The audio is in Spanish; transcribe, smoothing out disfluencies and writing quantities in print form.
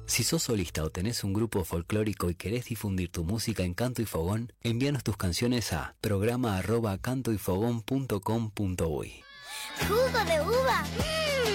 Si sos solista o tenés un grupo folclórico y querés difundir tu música en Canto y Fogón, envíanos tus canciones a programa@cantoyfogón.com.uy. ¡Jugo de uva!